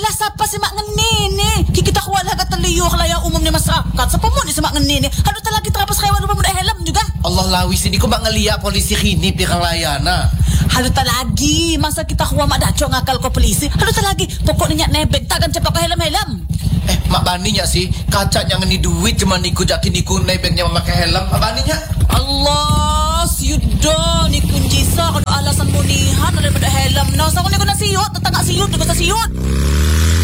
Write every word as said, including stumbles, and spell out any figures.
Lasa pa si mak ngenini. Kikita kuha lahat taliyok laya umum ni masyarakat. Sa pamuni si mak ngenini. Ano talagi trapas kayo ano pa mo na helam juga? Allah lawis, hindi ko mangalia polisi kinip ikang layana. Halo talagi. Masa kita kuha madacho ngakal ko polisi. Halo talagi. Pokok niya nebeg. Tagan siya pa kahelam-helam. Eh, mak bani niya si kaca niya ngeni duit cuman iku jakin iku nebeg niya memakai helm. Mak bani niya. Allah, siyudo ni kunji sa kung alasan mo nihan daripada helam. No, sa kung ni ko na siyot. Tatanga siyot. Di ko sa siyot.